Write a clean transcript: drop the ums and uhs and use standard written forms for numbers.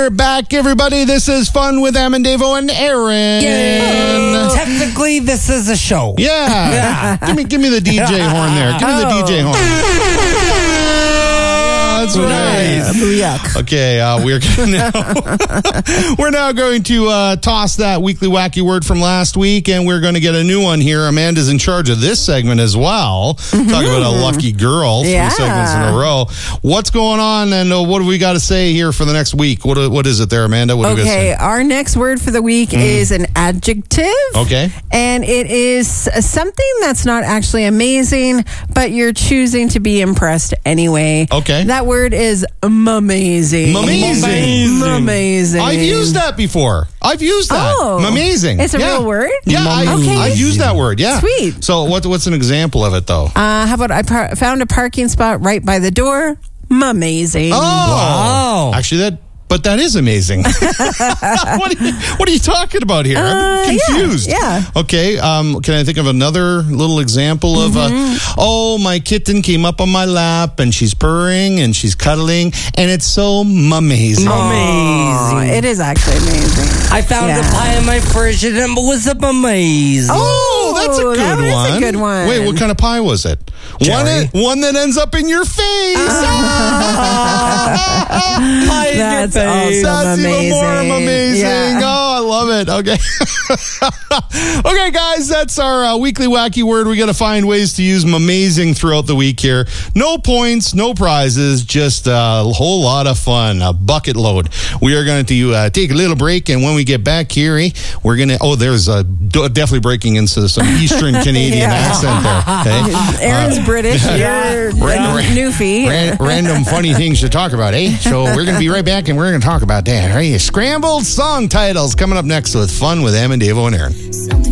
We're back, everybody. This is Fun with Am and Davo and Aaron. Yay. Technically, this is a show. Yeah. Give me the DJ horn there. Give me the DJ horn. That's right. Booyah. Okay, we're now going to toss that weekly wacky word from last week, and we're going to get a new one here. Amanda's in charge of this segment as well. Talk about a lucky girl. 3 segments in a row. What's going on, and what do we got to say here for the next week? What is it there, Amanda? What do we got to say? Our next word for the week is an adjective. Okay. And it is something that's not actually amazing, but you're choosing to be impressed anyway. Okay. That word is amazing. Amazing. I've used that before. I've used that. Oh. Amazing. It's a real word? Yeah, Okay. I've used that word. Yeah. Sweet. So what's an example of it, though? How about I found a parking spot right by the door? Amazing. Oh. Wow. Actually, that is amazing. What are you talking about here? I'm confused. Yeah. Okay. Can I think of another little example of my kitten came up on my lap and she's purring and she's cuddling and it's so amazing. Amazing. It is actually amazing. I found a pie in my fridge and it was amazing. Oh, that's a good that one. is a good one. Wait, what kind of pie was it? One that ends up in your face. Pie in your face. That's amazing. even more amazing. Yeah. Oh, I love it. Okay. Okay, guys, that's our weekly wacky word. We got to find ways to use amazing throughout the week here. No points, no prizes, just a whole lot of fun, a bucket load. We are going to take a little break, and when we get back here, we're going to, there's definitely breaking into some Eastern Canadian accent there. Okay? Aaron's British. You're Newfie. Random funny things to talk about, eh? So we're going to be right back, and we're going to talk about that. Right? Scrambled song titles coming up next with Fun with Am and Davo and Aaron.